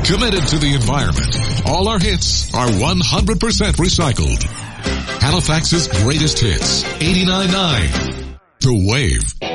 Committed to the environment. All our hits are 100% recycled. Halifax's greatest hits. 89.9. The Wave.